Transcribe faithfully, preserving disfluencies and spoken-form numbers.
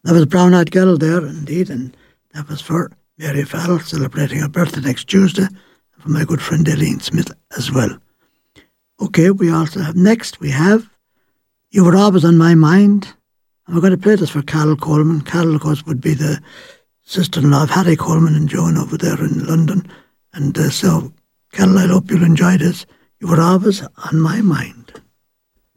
That was Brown Eyed Girl there, indeed, and that was for Mary Farrell, celebrating her birthday next Tuesday, and for my good friend Eileen Smith as well. Okay, we also have, next we have You Were Always on My Mind, and we're going to play this for Carol Coleman. Carol, of course, would be the sister-in-law of Harry Coleman and Joan over there in London, and uh, so, Carol, I hope you'll enjoy this. You Were Always on My Mind.